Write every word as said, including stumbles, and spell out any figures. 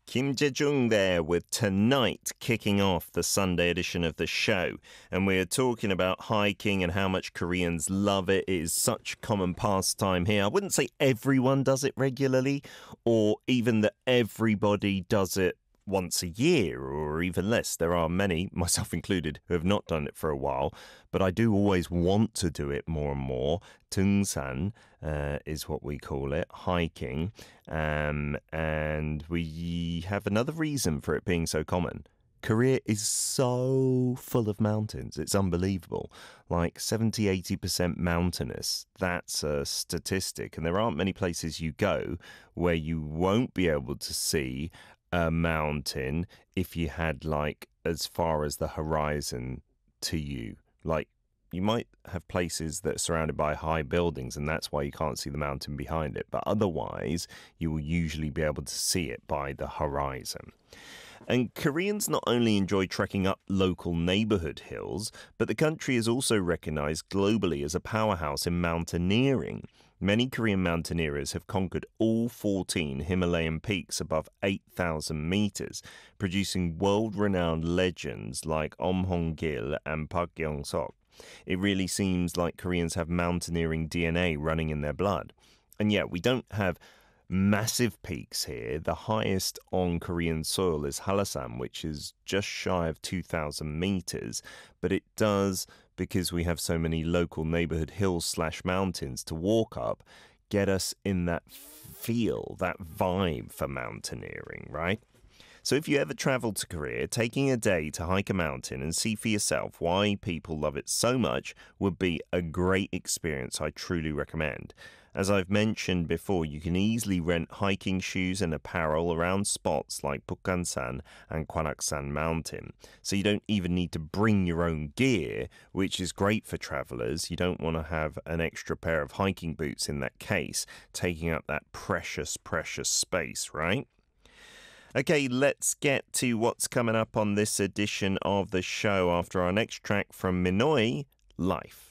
Kim Jae-jung there with Tonight kicking off the Sunday edition of the show. And we're talking about hiking and how much Koreans love it. It is such common pastime here. I wouldn't say everyone does it regularly or even that everybody does it once a year or even less. There are many, myself included, who have not done it for a while, but I do always want to do it more and more. Tungsan uh, is what we call it, hiking, um, and we have another reason for it being so common. Korea is so full of mountains. It's unbelievable. Like seventy, eighty percent mountainous. That's a statistic. And there aren't many places you go where you won't be able to see a mountain if you had like as far as the horizon to you. Like you might have places that are surrounded by high buildings and that's why you can't see the mountain behind it. But otherwise, you will usually be able to see it by the horizon. And Koreans not only enjoy trekking up local neighborhood hills, but the country is also recognized globally as a powerhouse in mountaineering. Many Korean mountaineers have conquered all fourteen Himalayan peaks above eight thousand meters, producing world-renowned legends like Om Hong-gil and Park Gyeong-sok. It really seems like Koreans have mountaineering D N A running in their blood. And yet, we don't have massive peaks here. The highest on Korean soil is Hallasan, which is just shy of two thousand meters, but it does, because we have so many local neighborhood hills slash mountains to walk up, get us in that feel, that vibe for mountaineering, right? So if you ever travel to Korea, taking a day to hike a mountain and see for yourself why people love it so much would be a great experience I truly recommend. As I've mentioned before, you can easily rent hiking shoes and apparel around spots like Bukhansan and Gwanaksan Mountain. So you don't even need to bring your own gear, which is great for travelers. You don't want to have an extra pair of hiking boots in that case, taking up that precious, precious space, right? Okay, let's get to what's coming up on this edition of the show after our next track from Minoi, Life.